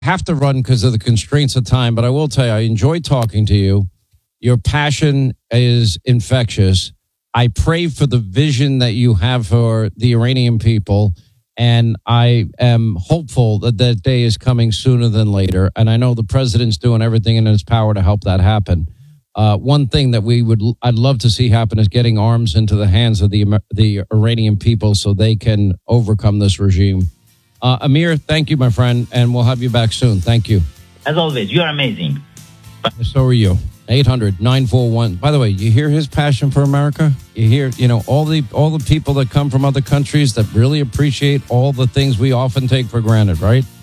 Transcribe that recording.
have to run because of the constraints of time, but I will tell you, I enjoy talking to you. Your passion is infectious. I pray for the vision that you have for the Iranian people, and I am hopeful that that day is coming sooner than later. And I know the president's doing everything in his power to help that happen. One thing that I'd love to see happen is getting arms into the hands of the Iranian people so they can overcome this regime. Amir, thank you, my friend, and we'll have you back soon. Thank you. As always, you are amazing. So are you. 800-941. By the way, you hear his passion for America? You hear, all the people that come from other countries that really appreciate all the things we often take for granted, right?